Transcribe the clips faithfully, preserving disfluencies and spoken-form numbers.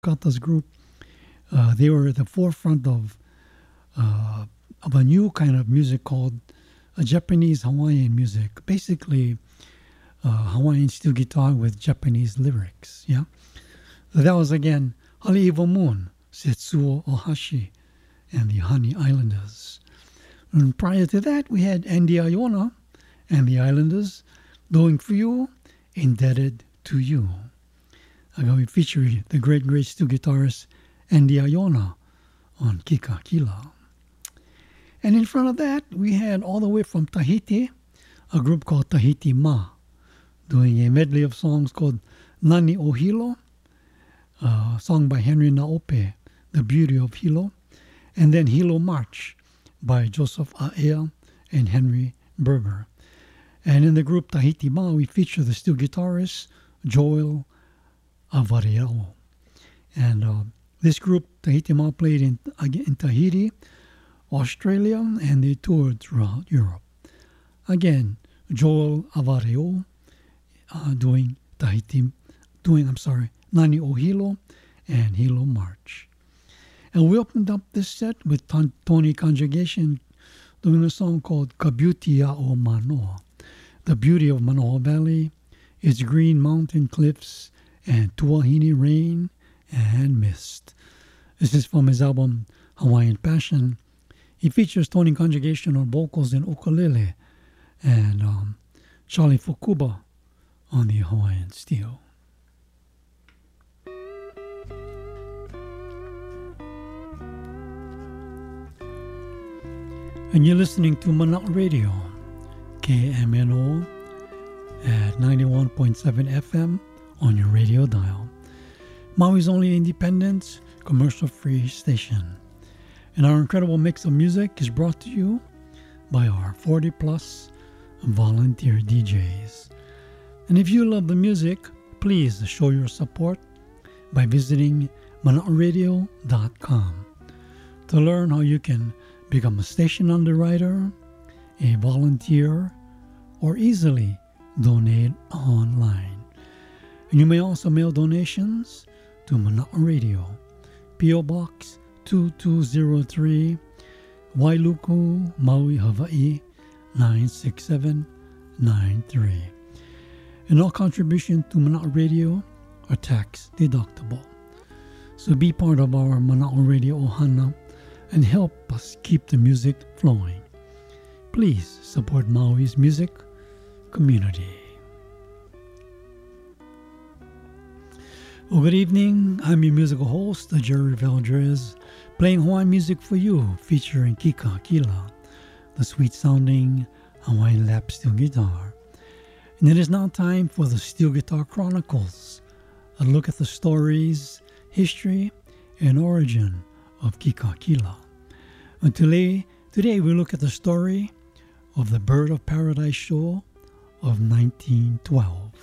Kata's group. Uh, they were at the forefront of uh, of a new kind of music called a Japanese Hawaiian music. Basically, uh, Hawaiian steel guitar with Japanese lyrics. Yeah, so that was again Haleiwa Moon, Setsuo Ohashi, and the Honey Islanders. And prior to that, we had Andy Iona and the Islanders Going For You, Indebted to You. Uh, we feature the great, great steel guitarist Andy Iona on Kika Kila. And in front of that, we had all the way from Tahiti, a group called Tahiti Ma, doing a medley of songs called Nani o Hilo, a song by Henry Naope, The Beauty of Hilo, and then Hilo March by Joseph Aea and Henry Berger. And in the group Tahiti Ma, we feature the steel guitarist Joel Avariao. And uh, this group, Tahiti Ma, played in, in Tahiti, Australia, and they toured throughout Europe. Again, Joel Avariao uh, doing Tahiti, doing, I'm sorry, Nani o Hilo and Hilo March. And we opened up this set with Ton- Tony Conjugation doing a song called Kabutia o Manoa. The beauty of Manoa Valley, its green mountain cliffs and Tuahini rain and mist. This is from his album Hawaiian Passion. He features Tony Conjugation on vocals and ukulele and um, Charlie Fukuba on the Hawaiian steel. And you're listening to Mana'a Radio, K M N O at ninety-one point seven F M on your radio dial. Maui's only independent, commercial-free station. And our incredible mix of music is brought to you by our forty-plus volunteer D Js. And if you love the music, please show your support by visiting mana'a radio dot com to learn how you can become a station underwriter, a volunteer, or easily donate online. And you may also mail donations to Mana'a Radio, P O Box two two zero three, Wailuku, Maui, Hawaii nine six seven nine three. And all contributions to Mana'a Radio are tax deductible. So be part of our Mana'a Radio Ohana and help us keep the music flowing. Please support Maui's music community. Well, good evening. I'm your musical host, Jerry Valdez, playing Hawaiian music for you, featuring Kika Kila, the sweet-sounding Hawaiian lap steel guitar. And it is now time for the Steel Guitar Chronicles, a look at the stories, history, and origin of Kika Kila. And today, today we look at the story of the Bird of Paradise show of nineteen twelve.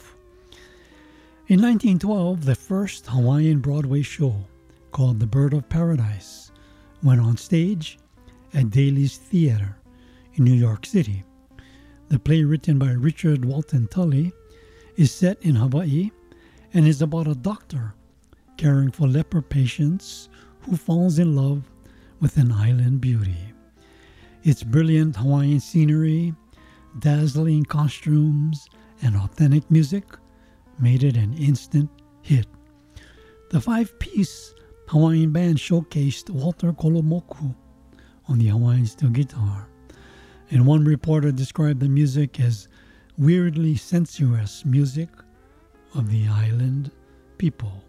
In nineteen twelve, the first Hawaiian Broadway show, called The Bird of Paradise, went on stage at Daly's Theater in New York City. The play, written by Richard Walton Tully, is set in Hawaii and is about a doctor caring for leper patients who falls in love with an island beauty. Its brilliant Hawaiian scenery, dazzling costumes, and authentic music made it an instant hit. The five-piece Hawaiian band showcased Walter Kolomoku on the Hawaiian steel guitar, and one reporter described the music as weirdly sensuous music of the island people.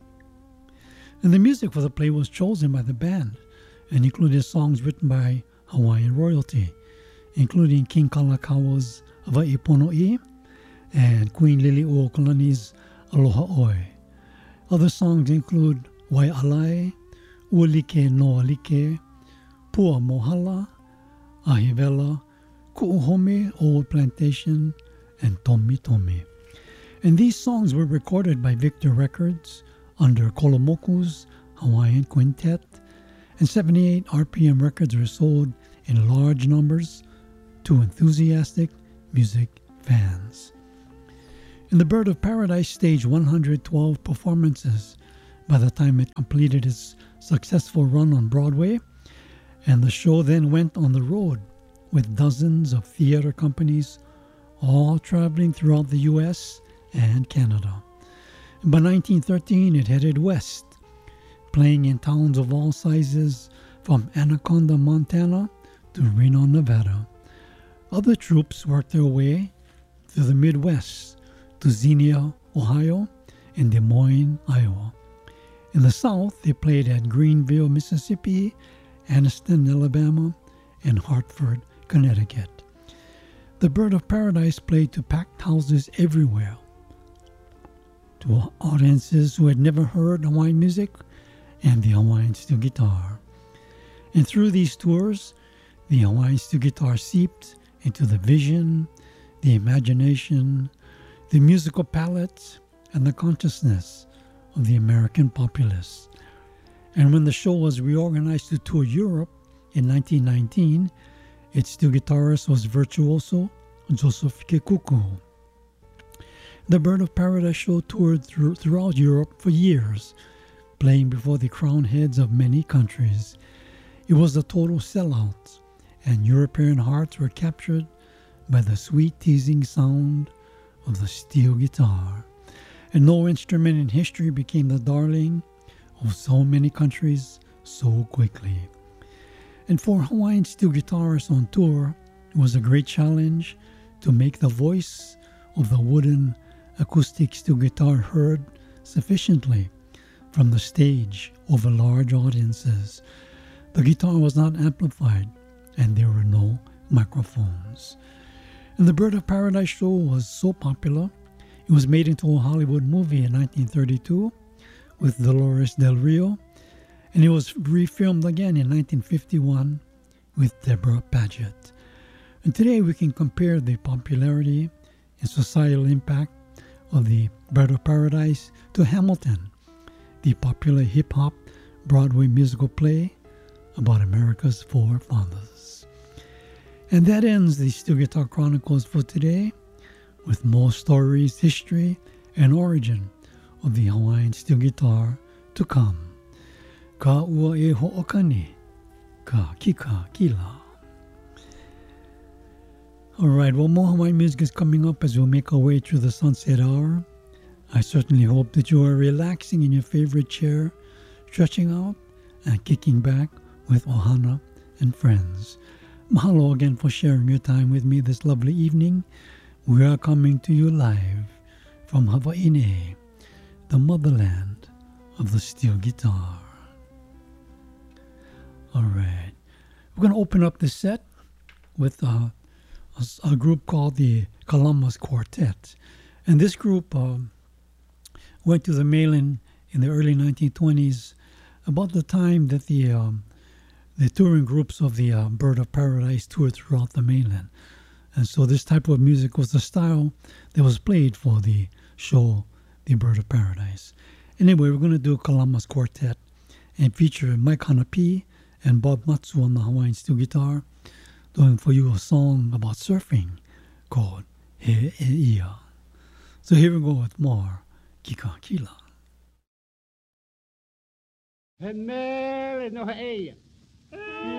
And the music for the play was chosen by the band and included songs written by Hawaiian royalty, including King Kalakaua's Hawaii Pono'i and Queen Liliuokalani's Aloha Oi. Other songs include Waialae, Ualike no Alike, Pua Mohala, Ahivela, Ku'uhome, Old Plantation, and Tomi Tomi. And these songs were recorded by Victor Records under Kolomoku's Hawaiian Quintet, and seventy-eight R P M records were sold in large numbers to enthusiastic music fans. And the Bird of Paradise staged one hundred twelve performances by the time it completed its successful run on Broadway, and the show then went on the road with dozens of theater companies all traveling throughout the U S and Canada. And by nineteen thirteen, it headed west, playing in towns of all sizes from Anaconda, Montana to Reno, Nevada. Other troupes worked their way to the Midwest, to Xenia, Ohio, and Des Moines, Iowa. In the South, they played at Greenville, Mississippi, Anniston, Alabama, and Hartford, Connecticut. The Bird of Paradise played to packed houses everywhere, to audiences who had never heard Hawaiian music and the Hawaiian steel guitar. And through these tours, the Hawaiian steel guitar seeped into the vision, the imagination, the musical palette, and the consciousness of the American populace. And when the show was reorganized to tour Europe in nineteen nineteen, its steel guitarist was virtuoso Joseph Kekuku. The Bird of Paradise show toured through, throughout Europe for years, playing before the crowned heads of many countries. It was a total sellout, and European hearts were captured by the sweet teasing sound of the steel guitar. And no instrument in history became the darling of so many countries so quickly. And for Hawaiian steel guitarists on tour, it was a great challenge to make the voice of the wooden acoustic steel guitar heard sufficiently from the stage over large audiences. The guitar was not amplified, and there were no microphones. And the Bird of Paradise show was so popular, it was made into a Hollywood movie in nineteen thirty-two with Dolores Del Rio, and it was refilmed again in nineteen fifty-one with Deborah Paget. And today we can compare the popularity and societal impact of the Bird of Paradise to Hamilton, the popular hip-hop Broadway musical play about America's forefathers. And that ends the Steel Guitar Chronicles for today, with more stories, history, and origin of the Hawaiian steel guitar to come. Ka ua e ho'okani, ka kika kila. All right, well, more Hawaiian music is coming up as we make our way through the sunset hour. I certainly hope that you are relaxing in your favorite chair, stretching out, and kicking back with Ohana and friends. Mahalo again for sharing your time with me this lovely evening. We are coming to you live from Hawaii, the motherland of the steel guitar. All right, we're going to open up the set with uh, a, a group called the Kalamas Quartet. And this group uh, went to the mail-in in the early nineteen twenties, about the time that the um, the touring groups of the uh, Bird of Paradise toured throughout the mainland. And so this type of music was the style that was played for the show, The Bird of Paradise. Anyway, we're going to do Kalamas Quartet and feature Mike Hanapi and Bob Matsu on the Hawaiian steel guitar, doing for you a song about surfing called He E Ia. So here we go with more Kika Kila. He mele no he eia.